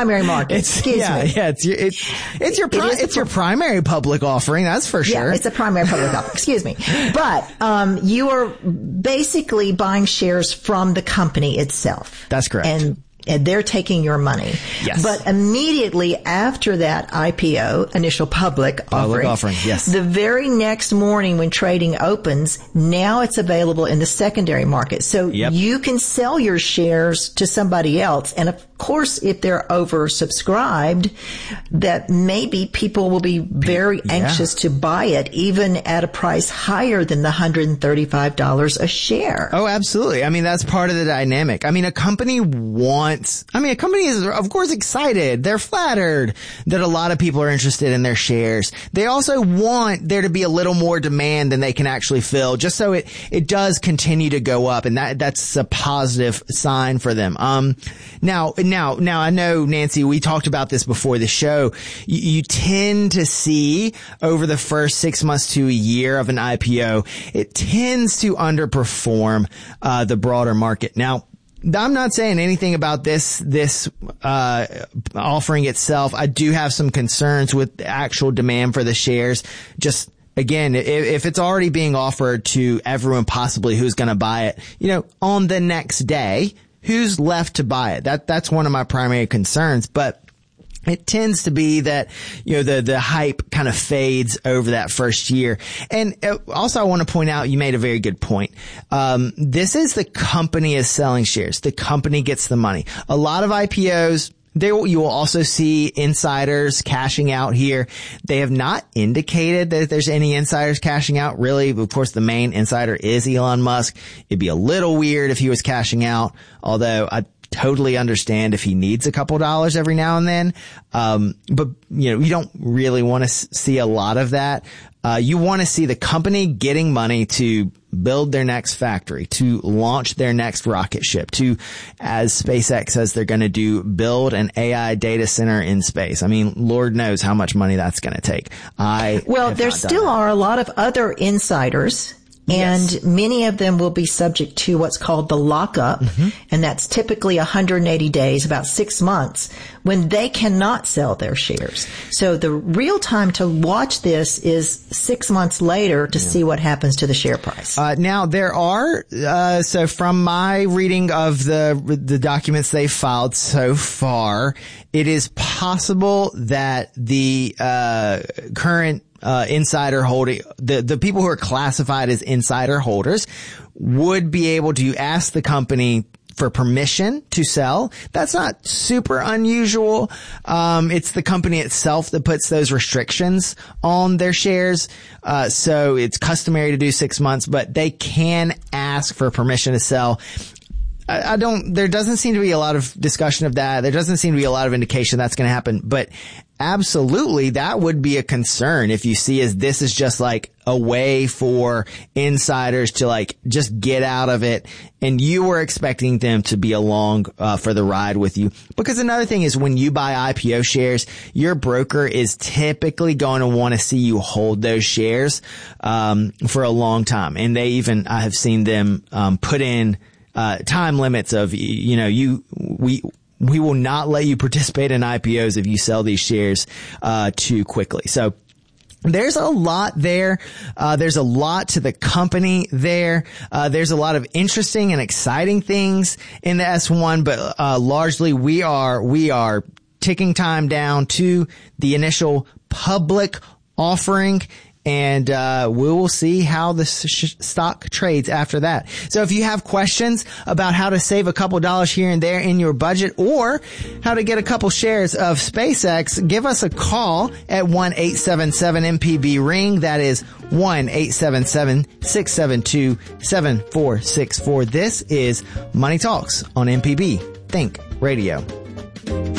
primary market. Excuse me. Yeah, it's your primary public offering, that's for sure. Yeah, it's a primary public offering. Excuse me. But you are basically buying shares from the company itself. That's correct. And they're taking your money. Yes. But immediately after that IPO, initial public offering, yes. The very next morning when trading opens, now it's available in the secondary market. So you can sell your shares to somebody else. And of course, if they're oversubscribed, that maybe people will be very anxious to buy it, even at a price higher than the $135 a share. Oh, absolutely. I mean, that's part of the dynamic. I mean, a company is, of course, excited. They're flattered that a lot of people are interested in their shares. They also want there to be a little more demand than they can actually fill, just so it does continue to go up. And that's a positive sign for them. Now, I know, Nancy, we talked about this before the show. You tend to see over the first 6 months to a year of an IPO, it tends to underperform, the broader market. Now, I'm not saying anything about this offering itself. I do have some concerns with the actual demand for the shares. Just, again, if it's already being offered to everyone possibly who's going to buy it, on the next day, who's left to buy it? That's one of my primary concerns. But it tends to be that, the hype kind of fades over that first year. And also I want to point out, you made a very good point. This is the company is selling shares. The company gets the money. A lot of IPOs, you will also see insiders cashing out here. They have not indicated that there's any insiders cashing out. Really, of course, the main insider is Elon Musk. It'd be a little weird if he was cashing out, although I totally understand if he needs a couple dollars every now and then. But you don't really want to see a lot of that. You want to see the company getting money to build their next factory, to launch their next rocket ship, to, as SpaceX says they're going to do, build an AI data center in space. I mean, Lord knows how much money that's going to take. There still are a lot of other insiders. And many of them will be subject to what's called the lockup. And that's typically 180 days, about 6 months, when they cannot sell their shares. So the real time to watch this is 6 months later to see what happens to the share price. Now there are, so from my reading of the documents they filed so far, it is possible that the, current insider holding, the people who are classified as insider holders would be able to ask the company for permission to sell. That's not super unusual. It's the company itself that puts those restrictions on their shares. So it's customary to do 6 months, but they can ask for permission to sell. There doesn't seem to be a lot of discussion of that. There doesn't seem to be a lot of indication that's going to happen, but absolutely that would be a concern if you see as this is just like a way for insiders to just get out of it and you were expecting them to be along for the ride with you. Because another thing is when you buy IPO shares, your broker is typically going to want to see you hold those shares for a long time. And I have seen them put in time limits of, we will not let you participate in IPOs if you sell these shares too quickly. So there's a lot there. There's a lot to the company there. There's a lot of interesting and exciting things in the S1, but largely we are ticking time down to the initial public offering. And we will see how the stock trades after that. So if you have questions about how to save a couple dollars here and there in your budget or how to get a couple shares of SpaceX, give us a call at 1-877-MPB-RING. That is 1-877-672-7464. This is Money Talks on MPB Think Radio.